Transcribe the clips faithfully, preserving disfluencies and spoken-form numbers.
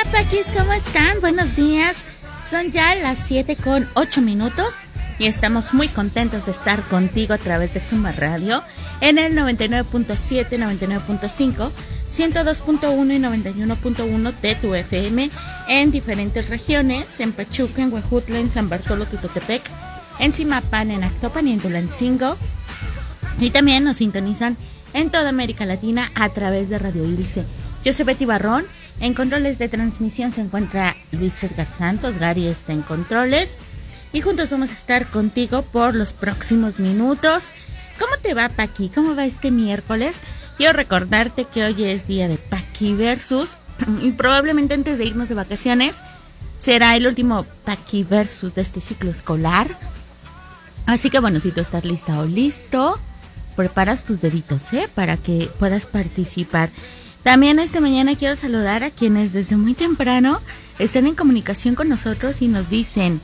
Paquis, ¿cómo están? Buenos días. Son ya las siete con ocho minutos y estamos muy contentos de estar contigo a través de Suma Radio en el noventa y nueve punto siete, noventa y nueve punto cinco, ciento dos punto uno y noventa y uno punto uno de tu F M en diferentes regiones, en Pachuca, en Huejutla, en San Bartolo, Tutotepec, en Zimapán, en Actopan y en Tulancingo. Y también nos sintonizan en toda América Latina a través de Radio Ilse. Yo soy Betty Barrón. En controles de transmisión se encuentra Luis Edgar Santos. Gary está en controles. Y juntos vamos a estar contigo por los próximos minutos. ¿Cómo te va, Paqui? ¿Cómo va este miércoles? Quiero recordarte que hoy es día de Paqui Versus. Y probablemente antes de irnos de vacaciones será el último Paqui Versus de este ciclo escolar. Así que bueno, si tú estás lista o listo, preparas tus deditos, ¿eh? Para que puedas participar. También esta mañana quiero saludar a quienes desde muy temprano están en comunicación con nosotros y nos dicen: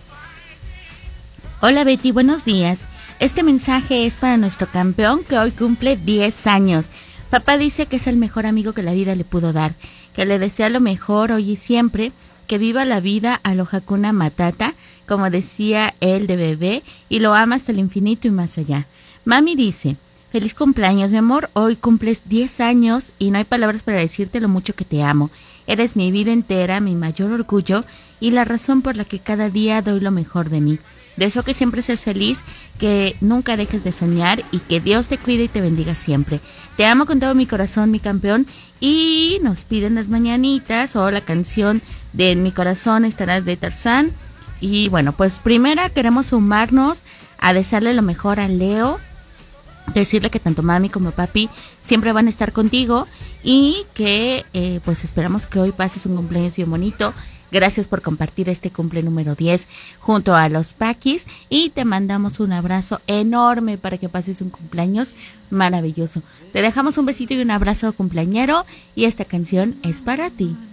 hola Betty, buenos días. Este mensaje es para nuestro campeón que hoy cumple diez años. Papá dice que es el mejor amigo que la vida le pudo dar, que le desea lo mejor hoy y siempre, que viva la vida a lo Hakuna Matata, como decía él de bebé, y lo ama hasta el infinito y más allá. Mami dice: feliz cumpleaños, mi amor, hoy cumples diez años y no hay palabras para decirte lo mucho que te amo. Eres mi vida entera, mi mayor orgullo y la razón por la que cada día doy lo mejor de mí. Deseo que siempre seas feliz, que nunca dejes de soñar y que Dios te cuide y te bendiga siempre. Te amo con todo mi corazón, mi campeón. Y nos piden las mañanitas o la canción de En mi corazón estarás de Tarzán. Y bueno, pues primero queremos sumarnos a desearle lo mejor a Leo, decirle que tanto mami como papi siempre van a estar contigo y que eh, pues esperamos que hoy pases un cumpleaños bien bonito. Gracias por compartir este cumple número diez junto a los Paquis y te mandamos un abrazo enorme para que pases un cumpleaños maravilloso. Te dejamos un besito y un abrazo cumpleañero y esta canción es para ti.